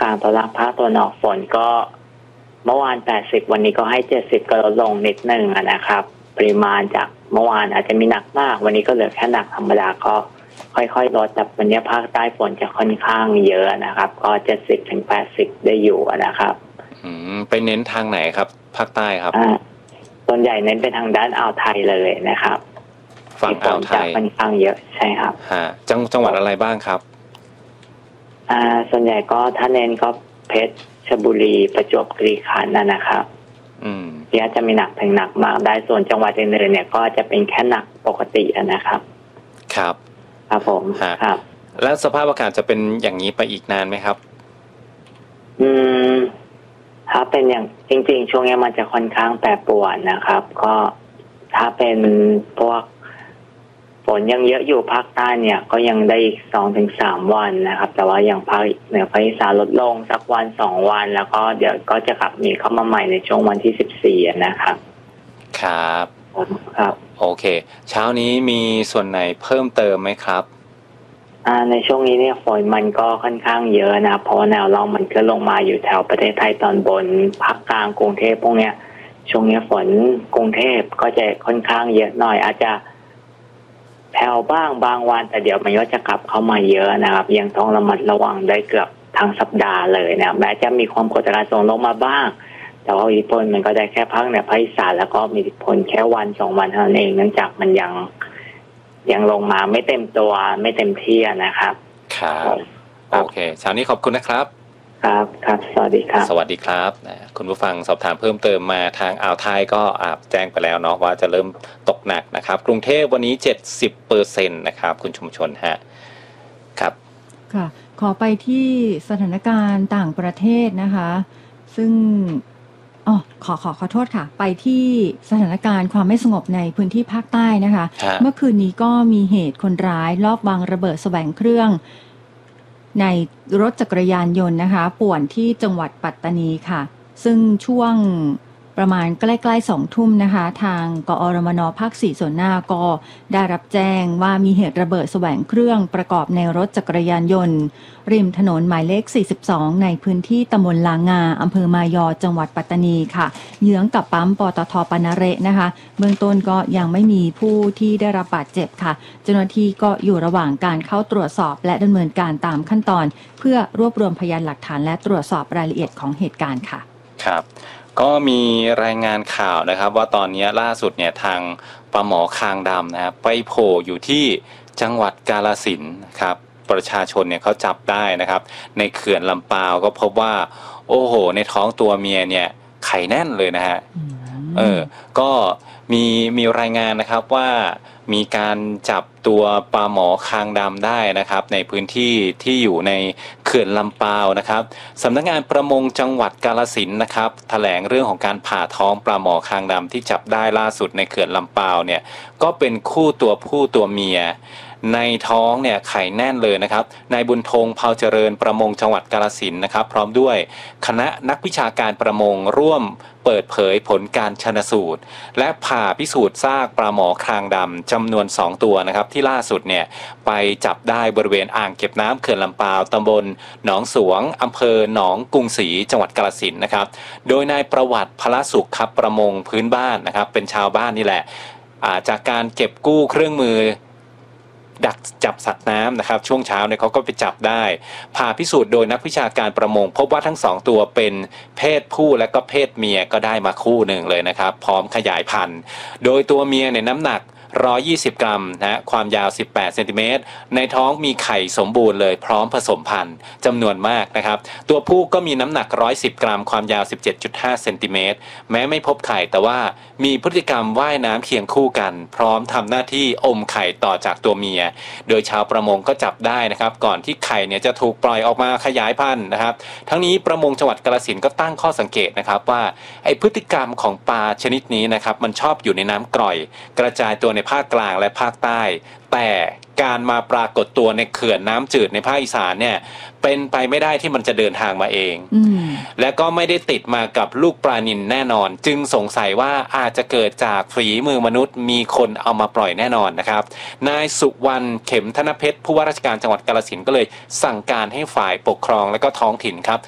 างตอนล่างภาคตะวันออกฝนก็เมื่อวาน80วันนี้ก็ให้70ก็ลดลงนิดนึงนะครับปริมาณจากเมื่อวานอาจจะมีหนักมากวันนี้ก็เหลือแค่หนักธรรมดาก็ค่อยๆลดแต่วันนี้ภาคใต้ฝนจะค่อนข้างเยอะนะครับก็70-80ได้อยู่นะครับไปเน้นทางไหนครับภาคใต้ครับส่วนใหญ่เน้นไปทางด้านอ่าวไทยเลยนะครับฝั่งอ่าวไทยค่อนข้างเยอะใช่ครับจังหวัดอะไรบ้างครับส่วนใหญ่ก็ถ้าเน้นก็เพชรบุรีประจวบคีรีขันธ์นะครับที่จะมีหนักถึงหนักมากได้ส่วนจังหวัดอื่นๆเนี่ยก็จะเป็นแค่หนักปกตินะครับครับผมครับแล้วสภาพอากาศจะเป็นอย่างนี้ไปอีกนานไหมครับถ้าเป็นอย่างจริงๆช่วงนี้มันจะค่อนข้างแปรปรวนนะครับก็ถ้าเป็นพวกฝนยังเยอะอยู่ภาคใต้เนี่ยก็ยังได้อีก2-3วันนะครับแต่ว่าอย่างภาคเหนือภาคอีสานลดลงสักวัน2วันแล้วก็เดี๋ยวก็จะกลับมีเข้ามาใหม่ในช่วงวันที่14นะครับครับโอเคเช้านี้มีส่วนไหนเพิ่มเติมไหมครับในช่วงนี้เนี่ยฝนมันก็ค่อนข้างเยอะนะเพราะว่าแนวร่องมันก็ลงมาอยู่แถวประเทศไทยตอนบนภาคกลางกรุงเทพพวกเนี้ยช่วงนี้ฝนกรุงเทพก็จะค่อนข้างเยอะหน่อยอาจจะแผ่วบ้างบางวันแต่เดี๋ยวมันก็จะกลับเข้ามาเยอะนะครับยังต้องระมัดระวังได้เกือบทั้งสัปดาห์เลยนะแม้จะมีความกดอากาศสูงลงมาบ้างแต่ว่าอิทธิพลมันก็ได้แค่ภาคเหนือภาคอีสานแล้วก็มีอิทธิพลแค่1-2 วันเท่านั้นเองเนื่องจากมันยังลงมาไม่เต็มตัวไม่เต็มที่นะครับครับโอเคเช้านี้ขอบคุณนะครับครับสวัสดีครับสวัสดีครับคุณผู้ฟังสอบถามเพิ่มเติมมาทางอ่าวไทยก็แจ้งไปแล้วเนาะว่าจะเริ่มตกหนักนะครับกรุงเทพวันนี้ 70% นะครับคุณชุมชนฮะครับค่ะขอไปที่สถานการณ์ต่างประเทศนะคะซึ่งขอโทษค่ะไปที่สถานการณ์ความไม่สงบในพื้นที่ภาคใต้นะคะเมื่อคืนนี้ก็มีเหตุคนร้ายลอบวางระเบิดแสวงเครื่องในรถจักรยานยนต์นะคะป่วนที่จังหวัดปัตตานีค่ะซึ่งช่วงประมาณใกล้ๆ2 ทุ่มนะคะทางกอรมน.ภาค 4ส่วนหน้าก็ได้รับแจ้งว่ามีเหตุระเบิดแสวงเครื่องประกอบในรถจักรยานยนต์ริมถนนหมายเลข42ในพื้นที่ตำบลลางาอำเภอมายอจังหวัดปัตตานีค่ะเยื้องกับปั๊มปตท.ปนาเระนะคะเบื้องต้นก็ยังไม่มีผู้ที่ได้รับบาดเจ็บค่ะเจ้าหน้าที่ก็อยู่ระหว่างการเข้าตรวจสอบและดำเนินการตามขั้นตอนเพื่อรวบรวมพยานหลักฐานและตรวจสอบรายละเอียดของเหตุการณ์ค่ะครับก็มีรายงานข่าวนะครับว่าตอนนี้ล่าสุดเนี่ยทางปลาหมอคางดำนะครับไปโผล่อยู่ที่จังหวัดกาฬสินธุ์ครับประชาชนเนี่ยเขาจับได้นะครับในเขื่อนลำปาวก็พบว่าโอ้โหในท้องตัวเมียเนี่ยไข่แน่นเลยนะฮะก็มีรายงานนะครับว่ามีการจับตัวปลาหมอคางดำได้นะครับในพื้นที่ที่อยู่ในเขื่อนลำปาวนะครับสำนักงานประมงจังหวัดกาฬสินธุ์นะครับแถลงเรื่องของการผ่าท้องปลาหมอคางดำที่จับได้ล่าสุดในเขื่อนลำปาวเนี่ยก็เป็นคู่ตัวผู้ตัวเมียในท้องเนี่ยไข่แน่นเลยนะครับนายบุญธงเผาเจริญประมงจังหวัดกาฬสินธุ์นะครับพร้อมด้วยคณะนักวิชาการประมงร่วมเปิดเผยผลการชันสูตรและผ่าพิสูจน์ซากปลาหมอคางดำจำนวน2ตัวนะครับที่ล่าสุดเนี่ยไปจับได้บริเวณอ่างเก็บน้ำเขื่อนลำปาวตำบลหนองสวงอำเภอหนองกรุงศรีจังหวัดกาฬสินธุ์นะครับโดยนายประวัติพละสุขครับประมงพื้นบ้านนะครับเป็นชาวบ้านนี่แหละจากการเก็บกู้เครื่องมือดักจับสัตว์น้ำนะครับช่วงเช้าเนี่ยเขาก็ไปจับได้ผ่าพิสูจน์โดยนักวิชาการประมงพบว่าทั้ง2ตัวเป็นเพศผู้และก็เพศเมียก็ได้มาคู่หนึ่งเลยนะครับพร้อมขยายพันธุ์โดยตัวเมียเนี่ยน้ำหนัก120 กรัมนะความยาว18เซนติเมตรในท้องมีไข่สมบูรณ์เลยพร้อมผสมพันธุ์จำนวนมากนะครับตัวผู้ก็มีน้ำหนัก110 กรัมความยาว 17.5 เซนติเมตรแม้ไม่พบไข่แต่ว่ามีพฤติกรรมว่ายน้ำเคียงคู่กันพร้อมทำหน้าที่อมไข่ต่อจากตัวเมียโดยชาวประมงก็จับได้นะครับก่อนที่ไข่เนี่ยจะถูกปล่อยออกมาขยายพันธุ์นะครับทั้งนี้ประมงจังหวัดกาฬสินธุ์ก็ตั้งข้อสังเกตนะครับว่าไอ้พฤติกรรมของปลาชนิดนี้นะครับมันชอบอยู่ในน้ำกร่อยกระจายตัวในภาคกลางและภาคใต้แต่การมาปรากฏตัวในเขื่อนน้ำจืดในภาคอีสานเนี่ยเป็นไปไม่ได้ที่มันจะเดินทางมาเองและก็ไม่ได้ติดมากับลูกปลานิลแน่นอนจึงสงสัยว่าอาจจะเกิดจากฝีมือมนุษย์มีคนเอามาปล่อยแน่นอนนะครับนายสุวรรณเข็มธนเพชรผู้ว่าราชการจังหวัดกาฬสินธุ์ก็เลยสั่งการให้ฝ่ายปกครองและก็ท้องถิ่นครับ